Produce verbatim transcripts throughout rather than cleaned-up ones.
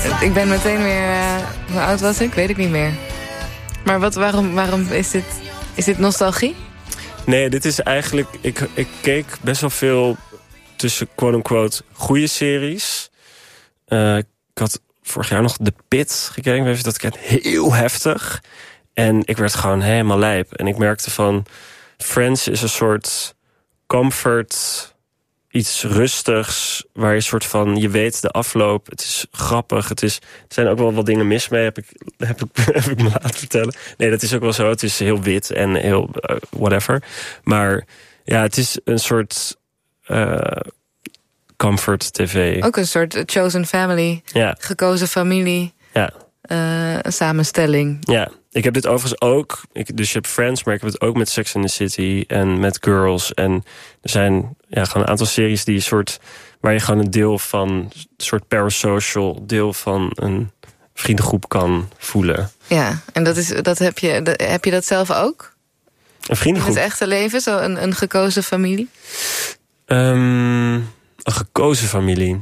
ik ben meteen weer... Uh, hoe oud was ik? Weet ik niet meer. Maar wat, waarom, waarom is dit... Is dit nostalgie? Nee, dit is eigenlijk... Ik, ik keek best wel veel tussen quote-unquote goede series. Uh, ik had vorig jaar nog The Pit gekeken. Weet je, dat ik heel heftig. En ik werd gewoon helemaal lijp. En ik merkte van... Friends is een soort comfort... Iets rustigs, waar je een soort van... Je weet de afloop, het is grappig. Het is, er zijn ook wel wat dingen mis mee, heb ik, heb ik, heb ik me laten vertellen. Nee, dat is ook wel zo. Het is heel wit en heel uh, whatever. Maar ja, het is een soort uh, comfort tv. Ook een soort chosen family. Ja. Gekozen familie. Ja. Uh, een samenstelling. Ja, ik heb dit overigens ook... Ik, dus je hebt Friends, maar ik heb het ook met Sex and the City... en met Girls. En er zijn ja, gewoon een aantal series die soort... waar je gewoon een deel van... een soort parasocial deel van een vriendengroep kan voelen. Ja, en dat is, dat heb, je, dat, heb je dat zelf ook? Een vriendengroep? In het echte leven, zo een, een gekozen familie? Um, een gekozen familie...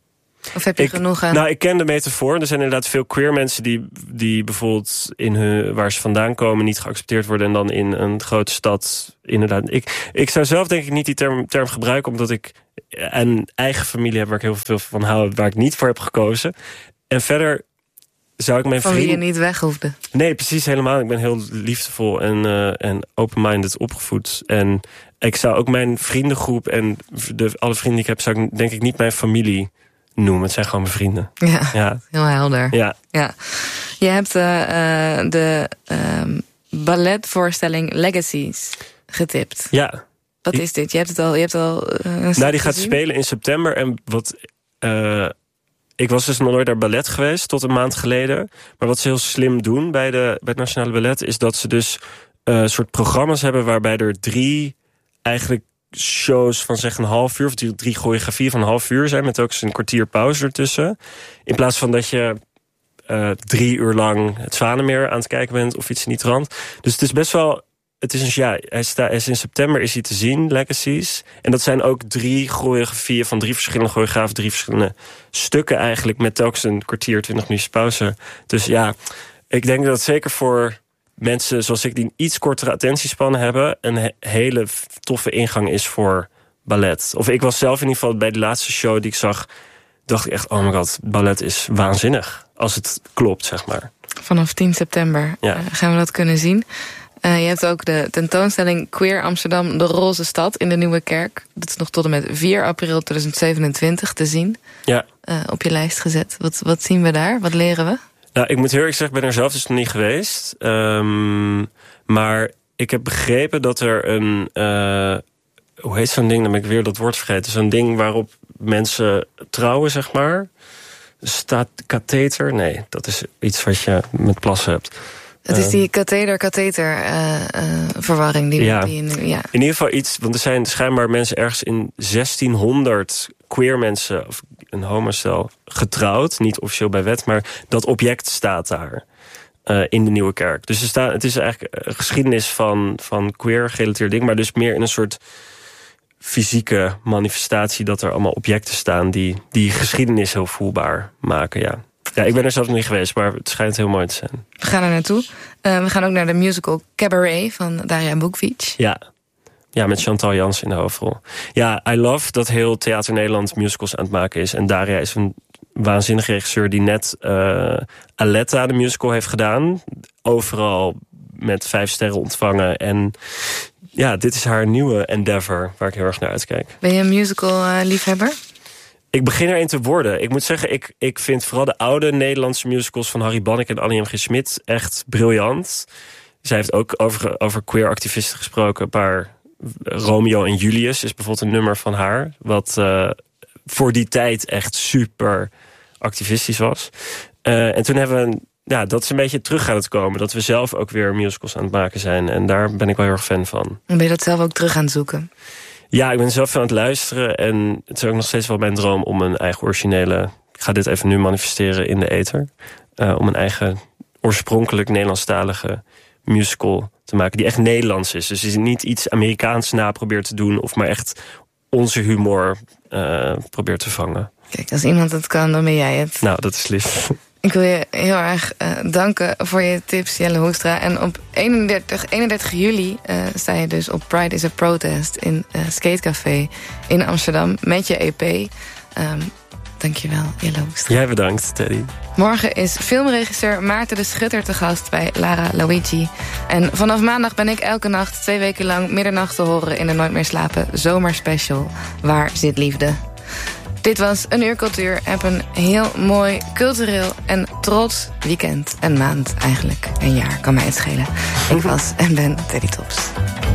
Of heb je ik, genoeg aan? Nou, ik ken de metafoor. Er zijn inderdaad veel queer mensen die, die bijvoorbeeld in hun, waar ze vandaan komen niet geaccepteerd worden en dan in een grote stad inderdaad. Ik, ik zou zelf denk ik niet die term, term gebruiken, omdat ik een eigen familie heb waar ik heel veel van hou, waar ik niet voor heb gekozen. En verder zou ik mijn van vrienden... wie je niet weg hoefde. Nee, precies helemaal. Ik ben heel liefdevol en, uh, en open-minded opgevoed. En ik zou ook mijn vriendengroep en de, alle vrienden die ik heb, zou ik denk ik niet mijn familie noemen. Het zijn gewoon mijn vrienden. Ja, ja. Heel helder. Ja. Ja. Je hebt uh, uh, de uh, balletvoorstelling Legacies getipt. Ja. Wat is dit? Je hebt het al. Je hebt al uh, nou, die gaat spelen in september. En wat. Uh, ik was dus nog nooit naar ballet geweest tot een maand geleden. Maar wat ze heel slim doen bij, de, bij het Nationale Ballet is dat ze dus uh, soort programma's hebben waarbij er drie eigenlijk shows van zeg een half uur, of drie, drie choreografieën van een half uur zijn, met ook eens een kwartier pauze ertussen. In plaats van dat je uh, drie uur lang het Zwanenmeer aan het kijken bent of iets in die trant. Dus het is best wel. Het is een, ja, hij, sta, hij is in september is hij te zien, Legacies. En dat zijn ook drie choreografieën van drie verschillende choreografen, drie verschillende stukken eigenlijk, met telkens een kwartier, twintig minuutjes pauze. Dus ja, ik denk dat het zeker voor mensen zoals ik die een iets kortere attentiespannen hebben, een he- hele toffe ingang is voor ballet. Of ik was zelf in ieder geval bij de laatste show die ik zag, dacht ik echt, oh my god, ballet is waanzinnig. Als het klopt, zeg maar. Vanaf tien september ja. uh, gaan we dat kunnen zien. Uh, je hebt ook de tentoonstelling Queer Amsterdam, de Roze Stad in de Nieuwe Kerk. Dat is nog tot en met vier april tweeduizend zevenentwintig te zien. Ja. Uh, op je lijst gezet. Wat, wat zien we daar? Wat leren we? Nou, ik moet heel erg zeggen, ik ben er zelf dus nog niet geweest. Um, maar ik heb begrepen dat er een... Uh, hoe heet zo'n ding? Dan ben ik weer dat woord vergeten. Zo'n ding waarop mensen trouwen, zeg maar. Staat katheter? Nee, dat is iets wat je met plassen hebt. Het is die katheder-katheter uh, uh, verwarring. Die, ja. die in, ja. in ieder geval iets, want er zijn schijnbaar mensen ergens in zestienhonderd queer mensen, of een homostel, getrouwd. Niet officieel bij wet, maar dat object staat daar. Uh, in de Nieuwe Kerk. Dus er staat, het is eigenlijk een geschiedenis van, van queer gerelateerd ding, maar dus meer in een soort fysieke manifestatie dat er allemaal objecten staan die die geschiedenis heel voelbaar maken, ja. Ja, ik ben er zelf nog niet geweest, maar het schijnt heel mooi te zijn. We gaan er naartoe. Uh, we gaan ook naar de musical Cabaret van Daria Bukvic. Ja. Ja, met Chantal Jansen in de hoofdrol. Ja, I love dat heel Theater Nederland musicals aan het maken is. En Daria is een waanzinnige regisseur die net uh, Aletta, de musical, heeft gedaan. Overal met vijf sterren ontvangen. En ja, dit is haar nieuwe endeavor waar ik heel erg naar uitkijk. Ben je een musical-liefhebber? Uh, Ik begin erin te worden. Ik moet zeggen, ik, ik vind vooral de oude Nederlandse musicals van Harry Banneke en Annie M G. Schmid echt briljant. Zij heeft ook over, over queer activisten gesproken. Een paar, Romeo en Julius is bijvoorbeeld een nummer van haar, wat uh, voor die tijd echt super activistisch was. Uh, en toen hebben we, ja, dat is een beetje terug aan het komen. Dat we zelf ook weer musicals aan het maken zijn. En daar ben ik wel heel erg fan van. En ben je dat zelf ook terug aan het zoeken? Ja, ik ben zelf veel aan het luisteren. En het is ook nog steeds wel mijn droom om een eigen originele... Ik ga dit even nu manifesteren in de ether. Uh, om een eigen oorspronkelijk Nederlandstalige musical te maken. Die echt Nederlands is. Dus die niet iets Amerikaans na probeert te doen. Of maar echt onze humor uh, probeert te vangen. Kijk, als iemand het kan, dan ben jij het. Nou, dat is lief. Ik wil je heel erg uh, danken voor je tips, Jelle Hoekstra. En op eenendertig juli uh, sta je dus op Pride is a Protest in uh, Skatecafé in Amsterdam met je E P. Um, Dankjewel, Jelle Hoekstra. Jij bedankt, Teddy. Morgen is filmregisseur Maarten de Schutter te gast bij Lara Luigi. En vanaf maandag ben ik elke nacht twee weken lang middernacht te horen in de Nooit meer slapen zomerspecial. Waar zit liefde? Dit was Een Uur Cultuur. Heb een heel mooi, cultureel en trots weekend. Een maand eigenlijk. Een jaar, kan mij het schelen. Ik was en ben Teddy Tops.